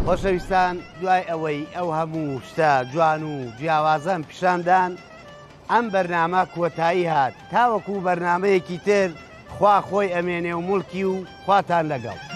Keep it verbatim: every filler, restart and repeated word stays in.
خۆشەویستان دوای ئەوەی ئەو هەموو شتە جوان و جیاوازان پیشاندان ئەم بەرنامە کۆتایی هات تاوەکو بەرنامەیەکی تر خوا خۆی ئەمێنێ و موڵکی و خواتان لەگەڵ.